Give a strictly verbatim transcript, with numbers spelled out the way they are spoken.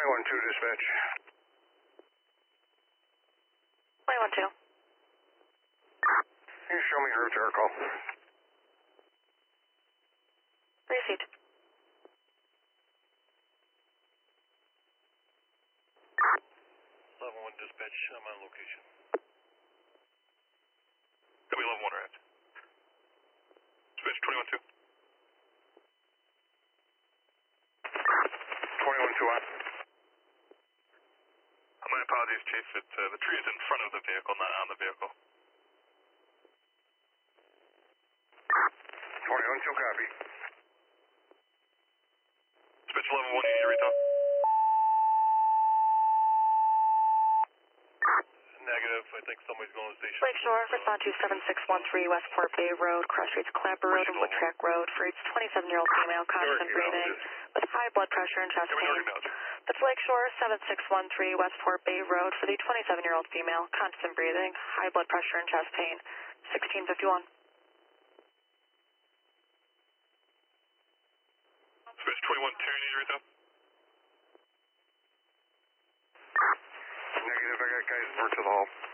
twenty-one two dispatch. twenty-one two. Can you show me route to our call? Received. eleven one dispatch, I'm on location. W eleven one arrived. Dispatch twenty-one two. twenty-one two on. Uh, my apologies, Chief. It, uh, the tree is in front of the vehicle, not on the vehicle. twenty-one two copy. Dispatch eleven one, you need to retalk. Negative, I think somebody's going to the station. Lakeshore, respond to seven six one three Westport Bay Road, cross streets Clapper Road and Woodtrack Road for each twenty-seven-year-old female, constant breathing, with high blood pressure and chest pain. That's Lakeshore, seven six one three Westport Bay Road for the twenty-seven-year-old female, constant breathing, high blood pressure and chest pain, sixteen fifty-one. Dispatch twenty-one two, you need to retalk. Negative, I got guys over to the hall.